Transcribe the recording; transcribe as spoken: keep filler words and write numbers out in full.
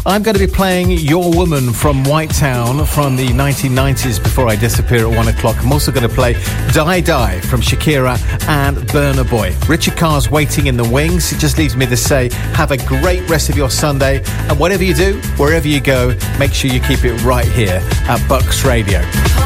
I'm going to be playing Your Woman from White Town from the nineteen nineties before I disappear at one o'clock. I'm also going to play Die Die from Shakira and Burna Boy. Richard Carr's waiting in the wings. It just leaves me to say, have a great rest of your Sunday. And whatever you do, wherever you go, make sure you keep it right here at Bucks Radio.